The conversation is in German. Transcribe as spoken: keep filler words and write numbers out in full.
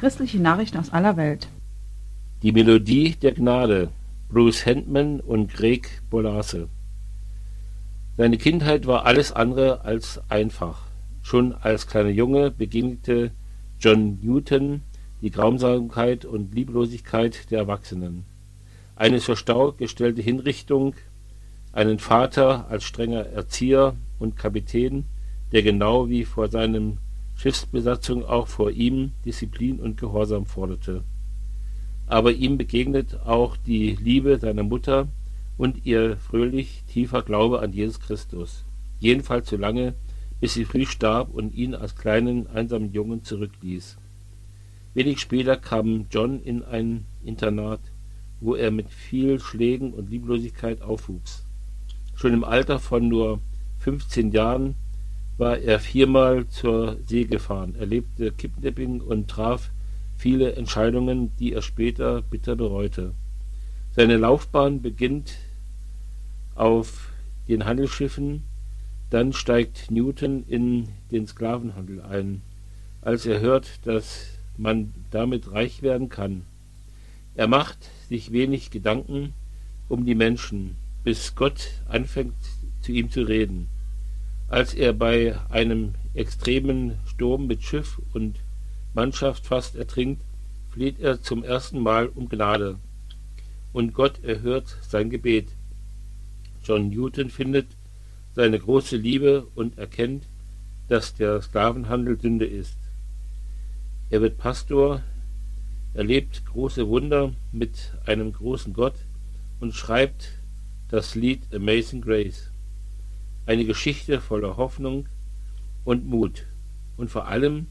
Christliche Nachrichten aus aller Welt. Die Melodie der Gnade, Bruce Handman und Greg Bolase. Seine Kindheit war alles andere als einfach. Schon als kleiner Junge begegnete John Newton die Grausamkeit und Lieblosigkeit der Erwachsenen. Eine zur Stau gestellte Hinrichtung, einen Vater als strenger Erzieher und Kapitän, der genau wie vor seinem Schiffsbesatzung auch vor ihm Disziplin und Gehorsam forderte. Aber ihm begegnet auch die Liebe seiner Mutter und ihr fröhlich tiefer Glaube an Jesus Christus. Jedenfalls so lange, bis sie früh starb und ihn als kleinen, einsamen Jungen zurückließ. Wenig später kam John in ein Internat, wo er mit viel Schlägen und Lieblosigkeit aufwuchs. Schon im Alter von nur fünfzehn Jahren war er viermal zur See gefahren, erlebte Kidnapping und traf viele Entscheidungen, die er später bitter bereute. Seine Laufbahn beginnt auf den Handelsschiffen, dann steigt Newton in den Sklavenhandel ein, als er hört, dass man damit reich werden kann. Er macht sich wenig Gedanken um die Menschen, bis Gott anfängt zu ihm zu reden. Als er bei einem extremen Sturm mit Schiff und Mannschaft fast ertrinkt, fleht er zum ersten Mal um Gnade. Und Gott erhört sein Gebet. John Newton findet seine große Liebe und erkennt, dass der Sklavenhandel Sünde ist. Er wird Pastor, erlebt große Wunder mit einem großen Gott und schreibt das Lied Amazing Grace. Eine Geschichte voller Hoffnung und Mut und vor allem